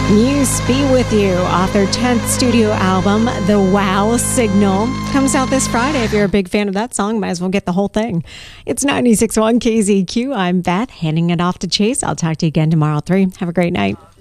Muse Be With You off their 10th studio album, The Wow Signal. Comes out this Friday. If you're a big fan of that song, might as well get the whole thing. It's 96.1 KZQ. I'm Beth, handing it off to Chase. I'll talk to you again tomorrow at 3. Have a great night.